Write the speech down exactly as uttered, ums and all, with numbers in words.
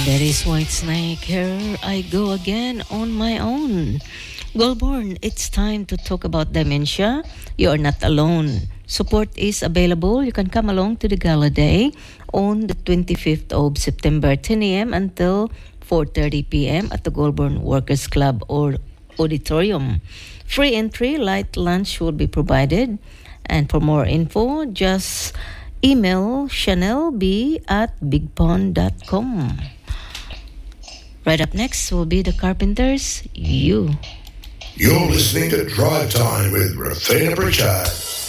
That is Whitesnake. Here I go again on my own. Goldborn, it's time to talk about dementia. You are not alone. Support is available. You can come along to the gala day on the twenty-fifth of September, ten a.m. until four thirty p.m. at the Goldborn Workers Club or Auditorium. Free entry, light lunch will be provided. And for more info, just email Chanel B at bigpond dot com. Right up next will be the Carpenters, You. You're listening to Drive Time with Rafina Pritchard.